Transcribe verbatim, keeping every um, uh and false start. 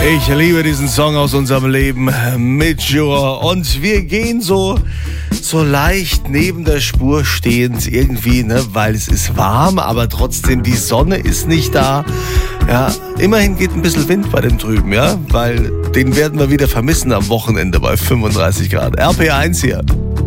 Ich liebe diesen Song aus unserem Leben mit Jura. Und wir gehen so, so leicht neben der Spur stehend irgendwie, ne, weil es ist warm, aber trotzdem die Sonne ist nicht da. Ja, immerhin geht ein bisschen Wind bei dem drüben, ja, weil den werden wir wieder vermissen am Wochenende bei fünfunddreißig Grad. R P R eins hier.